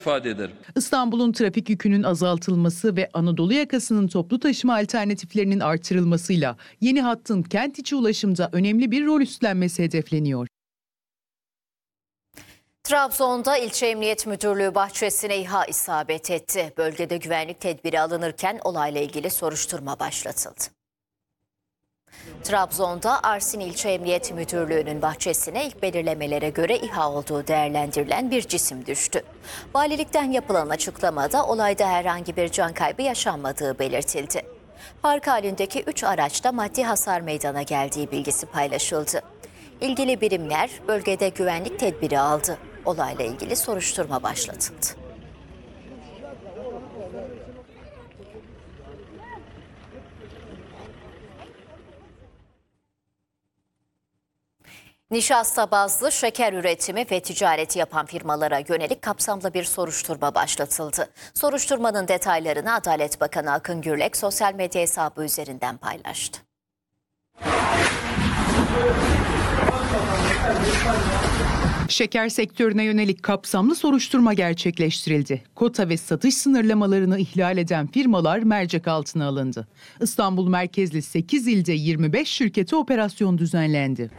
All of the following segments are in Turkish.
ifade ederim. İstanbul'un trafik yükünün azaltılması ve Anadolu yakasının toplu taşıma alternatiflerinin artırılmasıyla yeni hattın kent içi ulaşımda önemli bir rol üstlenmesi hedefleniyor. Trabzon'da İlçe Emniyet Müdürlüğü bahçesine İHA isabet etti. Bölgede güvenlik tedbiri alınırken olayla ilgili soruşturma başlatıldı. Trabzon'da Arsin İlçe Emniyet Müdürlüğü'nün bahçesine ilk belirlemelere göre İHA olduğu değerlendirilen bir cisim düştü. Valilikten yapılan açıklamada olayda herhangi bir can kaybı yaşanmadığı belirtildi. Park halindeki 3 araçta maddi hasar meydana geldiği bilgisi paylaşıldı. İlgili birimler bölgede güvenlik tedbiri aldı. Olayla ilgili soruşturma başlatıldı. Nişasta bazlı şeker üretimi ve ticareti yapan firmalara yönelik kapsamlı bir soruşturma başlatıldı. Soruşturmanın detaylarını Adalet Bakanı Akın Gürlek sosyal medya hesabı üzerinden paylaştı. Şeker sektörüne yönelik kapsamlı soruşturma gerçekleştirildi. Kota ve satış sınırlamalarını ihlal eden firmalar mercek altına alındı. İstanbul merkezli 8 ilde 25 şirkete operasyon düzenlendi.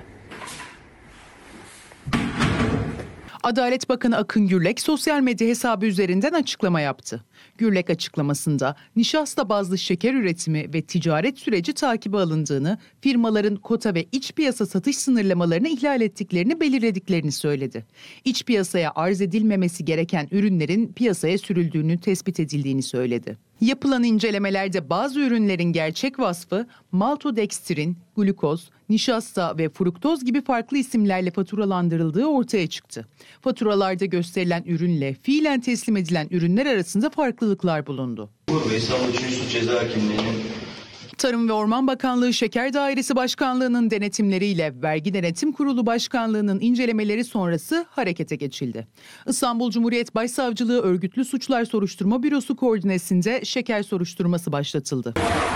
Adalet Bakanı Akın Gürlek sosyal medya hesabı üzerinden açıklama yaptı. Gürlek açıklamasında nişasta bazlı şeker üretimi ve ticaret süreci takibe alındığını, firmaların kota ve iç piyasa satış sınırlamalarını ihlal ettiklerini belirlediklerini söyledi. İç piyasaya arz edilmemesi gereken ürünlerin piyasaya sürüldüğünü tespit edildiğini söyledi. Yapılan incelemelerde bazı ürünlerin gerçek vasfı maltodekstrin, glukoz, nişasta ve fruktoz gibi farklı isimlerle faturalandırıldığı ortaya çıktı. Faturalarda gösterilen ürünle fiilen teslim edilen ürünler arasında farklılıklar bulundu. İstanbul 3. Suç Ceza Hakimliği'nin Tarım ve Orman Bakanlığı Şeker Dairesi Başkanlığı'nın denetimleriyle Vergi Denetim Kurulu Başkanlığı'nın incelemeleri sonrası harekete geçildi. İstanbul Cumhuriyet Başsavcılığı Örgütlü Suçlar Soruşturma Bürosu koordinesinde şeker soruşturması başlatıldı.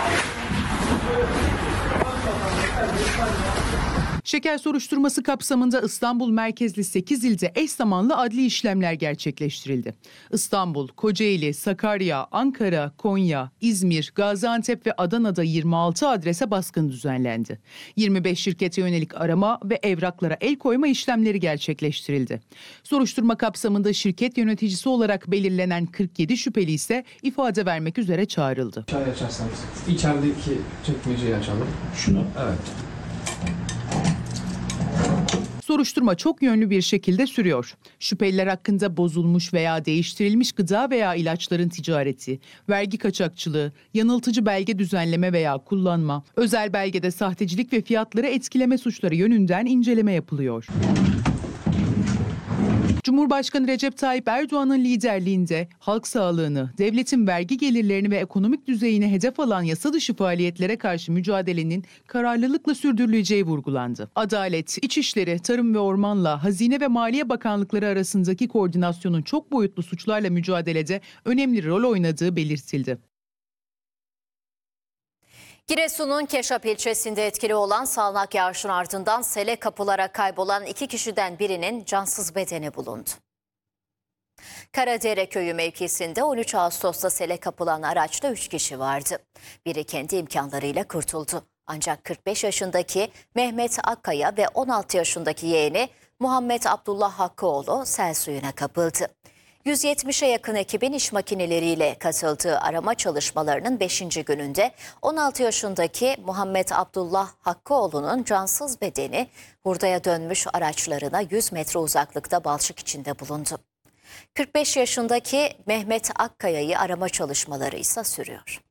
Şeker soruşturması kapsamında İstanbul merkezli 8 ilde eş zamanlı adli işlemler gerçekleştirildi. İstanbul, Kocaeli, Sakarya, Ankara, Konya, İzmir, Gaziantep ve Adana'da 26 adrese baskın düzenlendi. 25 şirkete yönelik arama ve evraklara el koyma işlemleri gerçekleştirildi. Soruşturma kapsamında şirket yöneticisi olarak belirlenen 47 şüpheli ise ifade vermek üzere çağrıldı. Çay açarsanız içerideki çekmeceyi açalım. Şunu? Evet. Soruşturma çok yönlü bir şekilde sürüyor. Şüpheliler hakkında bozulmuş veya değiştirilmiş gıda veya ilaçların ticareti, vergi kaçakçılığı, yanıltıcı belge düzenleme veya kullanma, özel belgede sahtecilik ve fiyatları etkileme suçları yönünden inceleme yapılıyor. Cumhurbaşkanı Recep Tayyip Erdoğan'ın liderliğinde halk sağlığını, devletin vergi gelirlerini ve ekonomik düzeyini hedef alan yasa dışı faaliyetlere karşı mücadelenin kararlılıkla sürdürüleceği vurgulandı. Adalet, İçişleri, Tarım ve Orman'la Hazine ve Maliye Bakanlıkları arasındaki koordinasyonun çok boyutlu suçlarla mücadelede önemli rol oynadığı belirtildi. Giresun'un Keşap ilçesinde etkili olan sağanak yağışın ardından sele kapılarak kaybolan 2 kişiden birinin cansız bedeni bulundu. Karadere Köyü mevkisinde 13 Ağustos'ta sele kapılan araçta 3 kişi vardı. Biri kendi imkanlarıyla kurtuldu. Ancak 45 yaşındaki Mehmet Akkaya ve 16 yaşındaki yeğeni Muhammed Abdullah Hakkıoğlu sel suyuna kapıldı. 170'e yakın ekibin iş makineleriyle katıldığı arama çalışmalarının 5. gününde 16 yaşındaki Muhammed Abdullah Hakkıoğlu'nun cansız bedeni hurdaya dönmüş araçlarına 100 metre uzaklıkta balçık içinde bulundu. 45 yaşındaki Mehmet Akkaya'yı arama çalışmaları ise sürüyor.